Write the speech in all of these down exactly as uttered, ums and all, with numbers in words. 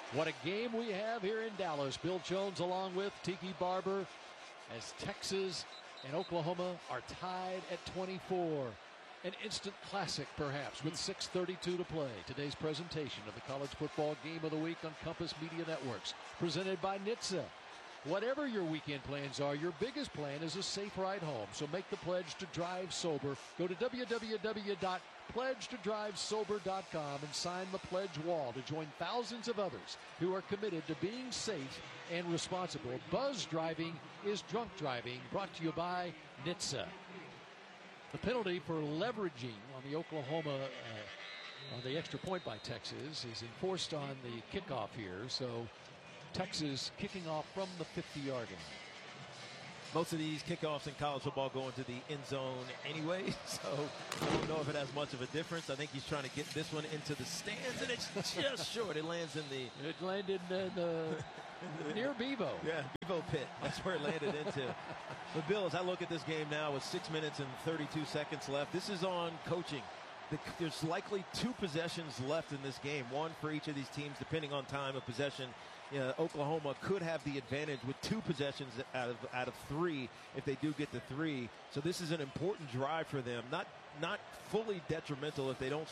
What a game we have here in Dallas. Bill Jones along with Tiki Barber as Texas and Oklahoma are tied at twenty-four. An instant classic, perhaps, with six thirty-two to play. Today's presentation of the College Football Game of the Week on Compass Media Networks, presented by N H T S A. Whatever your weekend plans are, your biggest plan is a safe ride home. So make the pledge to drive sober. Go to w w w dot pledge to drive sober dot com and sign the pledge wall to join thousands of others who are committed to being safe and responsible. Buzz driving is drunk driving, brought to you by N H T S A. The penalty for leveraging on the Oklahoma, uh, on the extra point by Texas, is enforced on the kickoff here. So Texas kicking off from the fifty-yard line. Most of these kickoffs in college football go into the end zone anyway, so I don't know if it has much of a difference. I think he's trying to get this one into the stands, and it's just short. It lands in the... It landed in the, near Bevo. Yeah, Bevo pit. That's where it landed into. But, Bill, as I look at this game now with six minutes and thirty-two seconds left, this is on coaching. There's likely two possessions left in this game, one for each of these teams, depending on time of possession. You know, Oklahoma could have the advantage with two possessions out of out of three if they do get to three. So this is an important drive for them. Not not fully detrimental if they don't.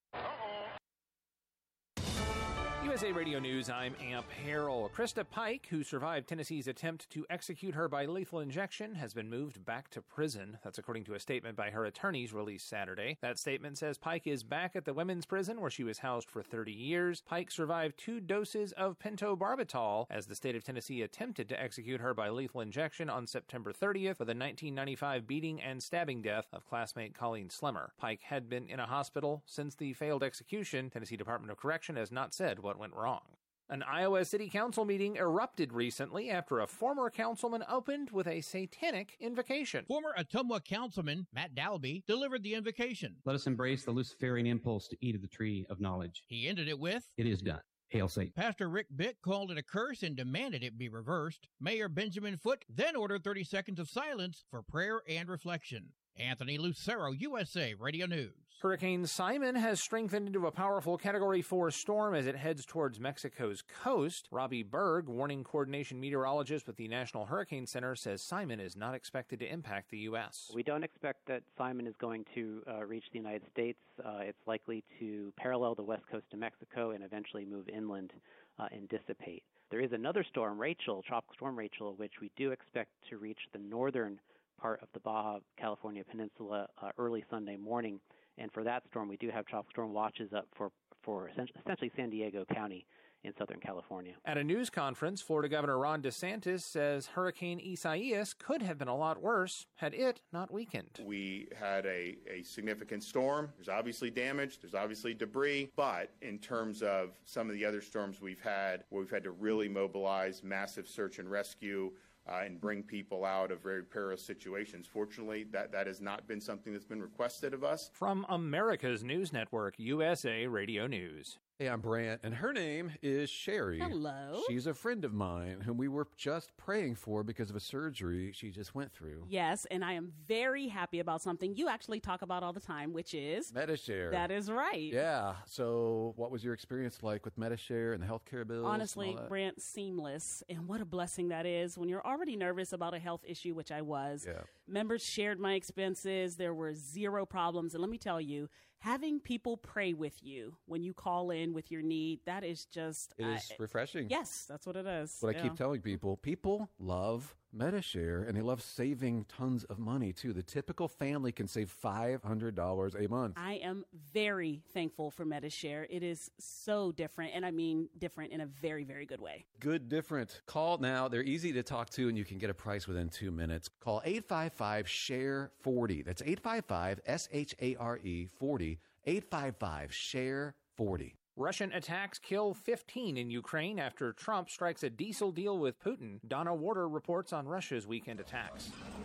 U S A Radio News, I'm Amp Harrell. Krista Pike, who survived Tennessee's attempt to execute her by lethal injection, has been moved back to prison. That's according to a statement by her attorneys released Saturday. That statement says Pike is back at the women's prison where she was housed for thirty years. Pike survived two doses of pentobarbital as the state of Tennessee attempted to execute her by lethal injection on September thirtieth for the nineteen ninety-five beating and stabbing death of classmate Colleen Slimmer. Pike had been in a hospital since the failed execution. Tennessee Department of Correction has not said what went wrong. An Iowa City Council meeting erupted recently after a former councilman opened with a satanic invocation. Former Ottumwa councilman Matt Dalby delivered the invocation. Let us embrace the Luciferian impulse to eat of the tree of knowledge. He ended it with, "It is done. Hail Satan." Pastor Rick Bick called it a curse and demanded it be reversed. Mayor Benjamin Foote then ordered thirty seconds of silence for prayer and reflection. Anthony Lucero, U S A Radio News. Hurricane Simon has strengthened into a powerful Category four storm as it heads towards Mexico's coast. Robbie Berg, warning coordination meteorologist with the National Hurricane Center, says Simon is not expected to impact the U S. We don't expect that Simon is going to uh, reach the United States. Uh, it's likely to parallel the west coast of Mexico and eventually move inland uh, and dissipate. There is another storm, Rachel, Tropical Storm Rachel, which we do expect to reach the northern part of the Baja California Peninsula uh, early Sunday morning. And for that storm, we do have tropical storm watches up for, for essentially San Diego County in Southern California. At a news conference, Florida Governor Ron DeSantis says Hurricane Isaias could have been a lot worse had it not weakened. We had a, a significant storm. There's obviously damage. There's obviously debris. But in terms of some of the other storms we've had, where we've had to really mobilize massive search and rescue, Uh, and bring people out of very perilous situations. Fortunately, that, that has not been something that's been requested of us. From America's News Network, U S A Radio News. Hey, I'm Brant, and her name is Sherry. Hello. She's a friend of mine whom we were just praying for because of a surgery she just went through. Yes, and I am very happy about something you actually talk about all the time, which is... Medi-Share. That is right. Yeah. So what was your experience like with Medi-Share and the healthcare bills? Honestly, Brant, seamless. And what a blessing that is when you're already nervous about a health issue, which I was. Yeah. Members shared my expenses. There were zero problems. And let me tell you, having people pray with you when you call in with your need, that is just... It is uh, refreshing. Yes, that's what it is. What yeah. I keep telling people, people love Medi-Share, and they love saving tons of money, too. The typical family can save five hundred dollars a month. I am very thankful for Medi-Share. It is so different, and I mean different in a very, very good way. Good different. Call now. They're easy to talk to, and you can get a price within two minutes. Call eight five five, S H A R E, forty. That's eight five five, S H A R E, forty. eight five five, S H A R E, forty. Russian attacks kill fifteen in Ukraine after Trump strikes a diesel deal with Putin. Donna Warder reports on Russia's weekend attacks.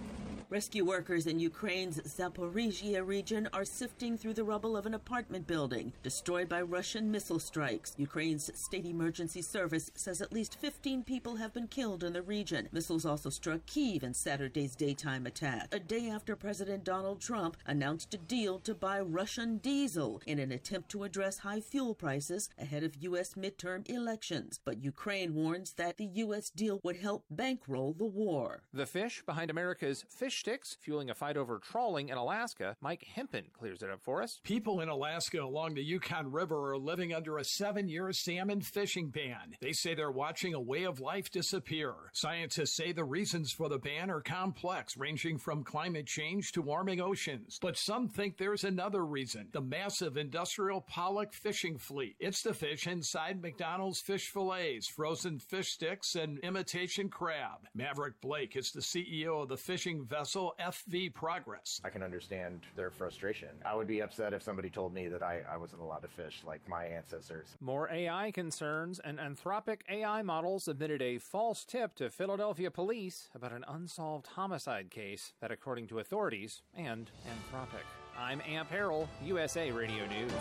Rescue workers in Ukraine's Zaporizhia region are sifting through the rubble of an apartment building destroyed by Russian missile strikes. Ukraine's state emergency service says at least fifteen people have been killed in the region. Missiles also struck Kyiv in Saturday's daytime attack, a day after President Donald Trump announced a deal to buy Russian diesel in an attempt to address high fuel prices ahead of U S midterm elections. But Ukraine warns that the U S deal would help bankroll the war. The fish behind America's fish sticks, fueling a fight over trawling in Alaska. Mike Hempen clears it up for us. People in Alaska along the Yukon River are living under a seven-year salmon fishing ban. They say they're watching a way of life disappear. Scientists say the reasons for the ban are complex, ranging from climate change to warming oceans. But some think there's another reason: the massive industrial pollock fishing fleet. It's the fish inside McDonald's fish fillets, frozen fish sticks, and imitation crab. Maverick Blake is the C E O of the fishing vessel F V Progress. I can understand their frustration. I would be upset if somebody told me that I, I wasn't allowed to fish like my ancestors. More A I concerns. An Anthropic A I model submitted a false tip to Philadelphia police about an unsolved homicide case that, according to authorities, and Anthropic. I'm Amp Harrell, U S A Radio News.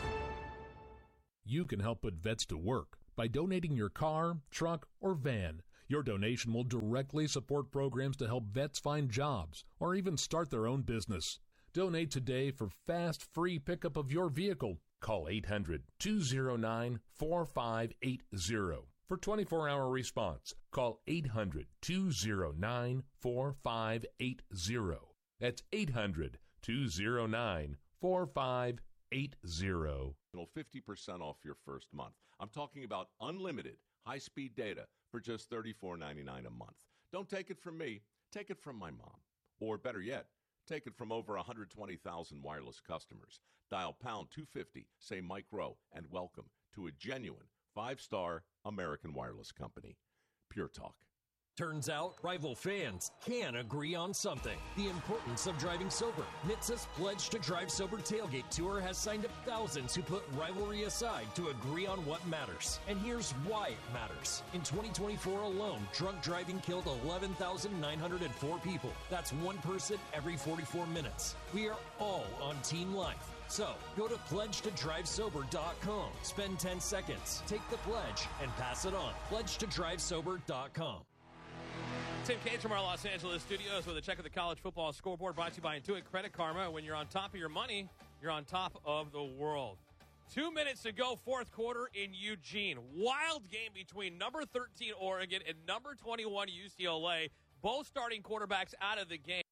You can help put vets to work by donating your car, truck, or van. Your donation will directly support programs to help vets find jobs or even start their own business. Donate today for fast, free pickup of your vehicle. Call eight hundred, two oh nine, four five eight oh for twenty-four hour response. Call eight hundred, two oh nine, four five eight oh. That's eight hundred, two oh nine, four five eight oh. fifty percent off your first month. I'm talking about unlimited high-speed data for just thirty-four ninety-nine a month. Don't take it from me. Take it from my mom. Or better yet, take it from over one hundred twenty thousand wireless customers. Dial pound two fifty, say Mike Rowe, and welcome to a genuine five-star American wireless company. Pure Talk. Turns out, rival fans can agree on something: the importance of driving sober. N H T S A's Pledge to Drive Sober Tailgate Tour has signed up thousands who put rivalry aside to agree on what matters. And here's why it matters. In twenty twenty-four alone, drunk driving killed eleven thousand nine hundred four people. That's one person every forty-four minutes. We are all on Team Life. So, go to pledge to drive sober dot com. Spend ten seconds, take the pledge, and pass it on. pledge to drive sober dot com. Tim Cates from our Los Angeles studios with a check of the college football scoreboard brought to you by Intuit Credit Karma. When you're on top of your money, you're on top of the world. Two minutes to go, fourth quarter in Eugene. Wild game between number thirteen Oregon and number twenty-one U C L A. Both starting quarterbacks out of the game.